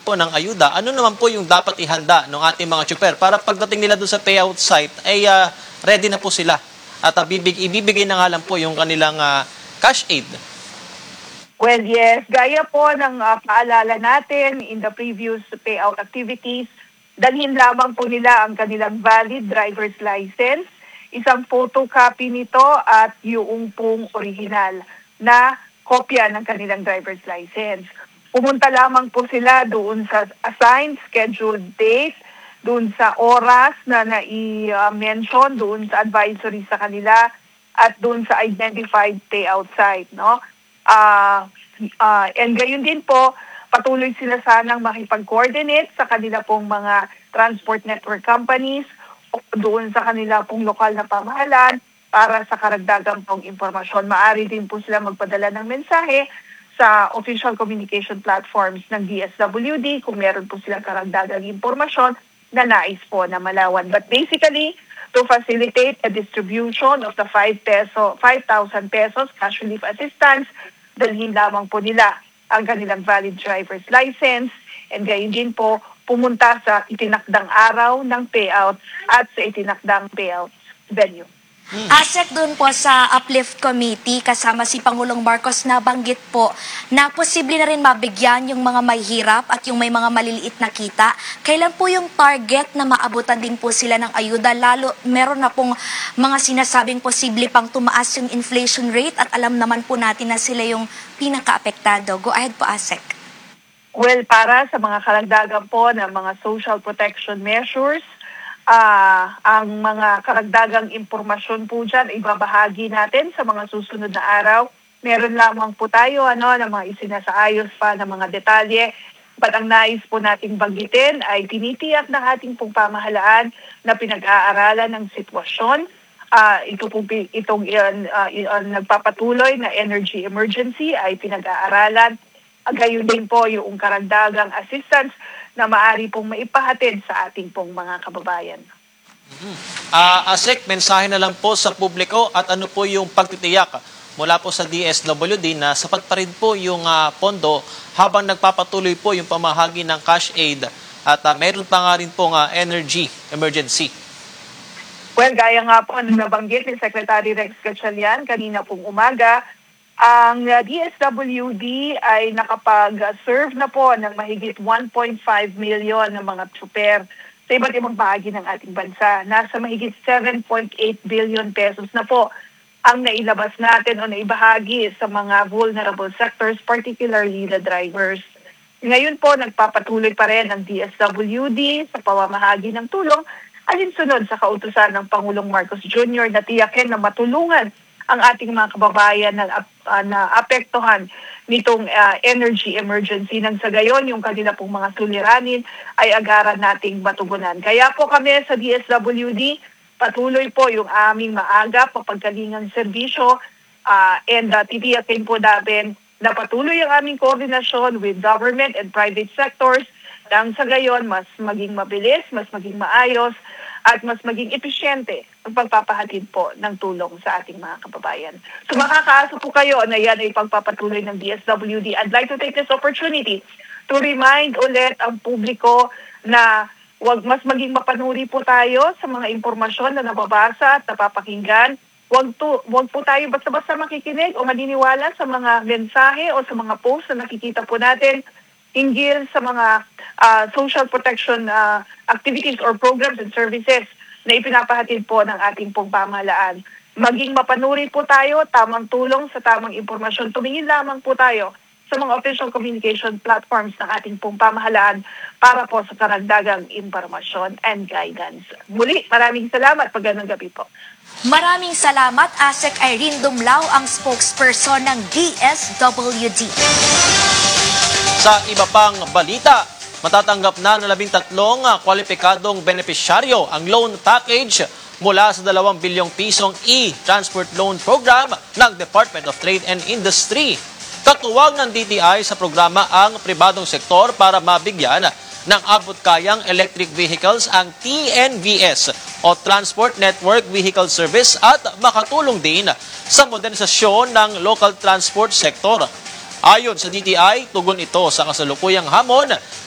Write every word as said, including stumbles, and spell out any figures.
po ng ayuda, ano naman po yung dapat ihanda ng ating mga tsuper para pagdating nila doon sa payout site ay uh, ready na po sila at uh, bibig, ibibigay na nga lang po yung kanilang uh, cash aid? Well, yes. Gaya po ng uh, paalala natin in the previous payout activities, dalhin lamang po nila ang kanilang valid driver's license, isang photocopy nito at yung pong original na kopya ng kanilang driver's license. Pumunta lamang po sila doon sa assigned scheduled date, doon sa oras na nai-mention, doon sa advisory sa kanila, at doon sa identified payout site. No? Uh, uh, and gayon din po, patuloy sila sanang makipag-coordinate sa kanila pong mga transport network companies o doon sa kanila pong lokal na pamahalaan para sa karagdagang pong impormasyon. Maaari din po sila magpadala ng mensahe sa official communication platforms ng D S W D kung meron po silang karagdagang impormasyon na nais po na malawan. But basically, to facilitate a distribution of the five peso, five thousand pesos cash relief assistance, dalhin lamang po nila ang kanilang valid driver's license and gayon din po pumunta sa itinakdang araw ng payout at sa itinakdang payout venue. Hmm. Asek doon po sa Uplift Committee kasama si Pangulong Marcos na banggit po na posible na rin mabigyan yung mga may hirap at yung may mga maliliit na kita. Kailan po yung target na maabutan din po sila ng ayuda? Lalo meron na pong mga sinasabing posible pang tumaas yung inflation rate at alam naman po natin na sila yung pinaka-apektado. Go ahead po, Asek. Well, para sa mga karagdagan po ng mga social protection measures, Uh, ang mga karagdagang impormasyon po dyan, ibabahagi natin sa mga susunod na araw. Meron lamang po tayo ano, ng mga isinasaayos pa ng mga detalye. But ang nais po nating banggitin ay tinitiyak ng ating pong pamahalaan na pinag-aaralan ng sitwasyon. Uh, ito po, itong uh, uh, nagpapatuloy na energy emergency ay pinag-aaralan. Gayon din po yung karagdagang assistance na maaari pong maipahatid sa ating pong mga kababayan. Mm-hmm. Uh, Asek, mensahe na lang po sa publiko at ano po yung pagtitiyak mula po sa D S W D na sapat pa rin po yung uh, pondo habang nagpapatuloy po yung pamahagi ng cash aid at uh, meron pa nga rin pong uh, energy emergency. Well, gaya nga po nang nabanggit ni Secretary Rex Gatchalian kanina pong umaga, ang D S W D ay nakapag-serve na po ng mahigit one point five million ng mga tsuper sa iba't ibang bahagi ng ating bansa. Nasa mahigit seven point eight billion pesos na po ang nailabas natin o naibahagi sa mga vulnerable sectors, particularly the drivers. Ngayon po, nagpapatuloy pa rin ang D S W D sa pamamahagi ng tulong alinsunod sa kautusan ng Pangulong Marcos Junior na tiyakin na matulungan ang ating mga kababayan na, uh, na apektuhan nitong uh, energy emergency nang sa gayon yung kanila pong mga suliranin ay agaran nating matugunan. Kaya po kami sa D S W D, patuloy po yung aming maaga papagkalingang serbisyo uh, and uh, titiyakin po natin na patuloy ang aming koordinasyon with government and private sectors nang sa gayon mas maging mabilis, mas maging maayos at mas maging epesyente ang pagpapahatid po ng tulong sa ating mga kababayan. So makakaasa po kayo na yan ay pagpapatuloy ng D S W D. I'd like to take this opportunity to remind ulit ang publiko na wag mas maging mapanuri po tayo sa mga impormasyon na nababasa at napapakinggan. Wag, to, wag po tayo basta-basta makikinig o maniniwala sa mga mensahe o sa mga post na nakikita po natin hinggil sa mga uh, social protection uh, activities or programs and services na ipinapahatid po ng ating pong pamahalaan. Maging mapanuri po tayo, tamang tulong sa tamang impormasyon. Tumingin lamang po tayo sa mga official communication platforms ng ating pong pamahalaan para po sa karagdagang impormasyon and guidance. Muli, maraming salamat. Magandang gabi po. Maraming salamat, Asek Irene Dumlao, ang spokesperson ng D S W D. Sa iba pang balita, matatanggap na ng labing tatlong kwalipikadong benepisyaryo ang loan package mula sa dalawang bilyong pisong e-transport loan program ng Department of Trade and Industry. Katuwag ng D T I sa programa ang pribadong sektor para mabigyan ng abot-kayang electric vehicles ang T N V S o Transport Network Vehicle Service at makatulong din sa modernisasyon ng local transport sector. Ayon sa D T I, tugon ito sa kasalukuyang hamon